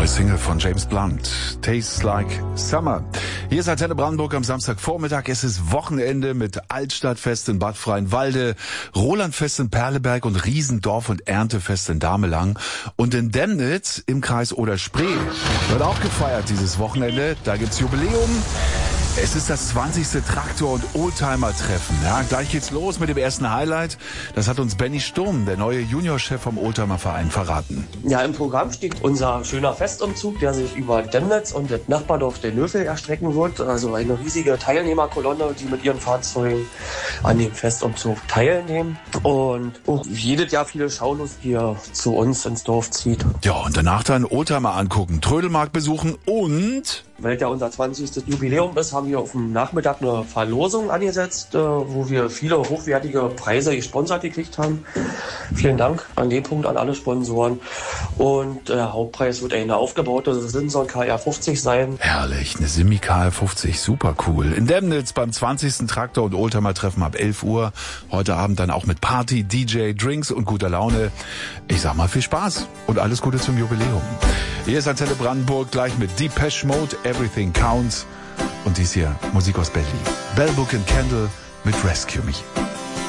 Single von James Blunt, Tastes Like Summer. Hier ist Antenne Brandenburg am Samstagvormittag. Es ist Wochenende mit Altstadtfest in Bad Freienwalde, Rolandfest in Perleberg und Riesendorf- und Erntefest in Damelang. Und in Demnitz im Kreis Oder-Spree wird auch gefeiert dieses Wochenende. Da gibt's Jubiläum. Es ist das 20. Traktor- und Oldtimer-Treffen. Ja, gleich geht's los mit dem ersten Highlight. Das hat uns Benny Sturm, der neue Juniorchef vom Oldtimer-Verein, verraten. Ja, im Programm steht unser schöner Festumzug, der sich über Demnitz und das Nachbardorf der Löffel erstrecken wird. Also eine riesige Teilnehmerkolonne, die mit ihren Fahrzeugen an dem Festumzug teilnehmen. Und jedes Jahr viele Schaulustige zu uns ins Dorf zieht. Ja, und danach dann Oldtimer angucken, Trödelmarkt besuchen und... Weil ja unser 20. Jubiläum ist, haben wir auf dem Nachmittag eine Verlosung angesetzt, wo wir viele hochwertige Preise gesponsert gekriegt haben. Vielen Dank an dem Punkt an alle Sponsoren. Und der Hauptpreis wird eine aufgebaute Simson KR50 sein. Herrlich, eine Simi KR50, super cool. In Demnitz beim 20. Traktor- und Oldtimer-Treffen ab 11 Uhr. Heute Abend dann auch mit Party, DJ, Drinks und guter Laune. Ich sag mal viel Spaß und alles Gute zum Jubiläum. Hier ist Antenne Brandenburg gleich mit Depeche Mode, Everything Counts. Und dies hier Musik aus Berlin. Bell Book and Candle mit Rescue Me.